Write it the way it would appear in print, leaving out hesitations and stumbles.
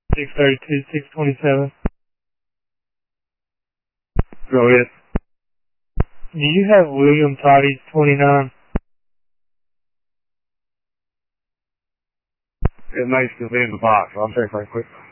632, 627. Go ahead. Do you have William Toddy's 29? It may still be in the box. I'll check right quick.